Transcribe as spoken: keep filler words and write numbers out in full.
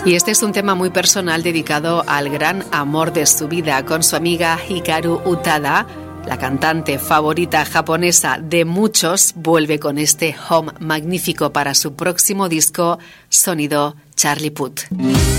Y este es un tema muy personal dedicado al gran amor de su vida. Con su amiga Hikaru Utada, la cantante favorita japonesa de muchos, vuelve con este Home magnífico para su próximo disco, Sonido Charlie Puth.